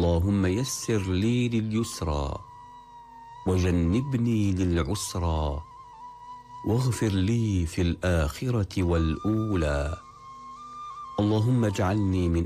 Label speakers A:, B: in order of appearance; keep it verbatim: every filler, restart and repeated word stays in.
A: اللهم يسر لي لليسرى وجنبني للعسرى واغفر لي في الآخرة والأولى. اللهم اجعلني من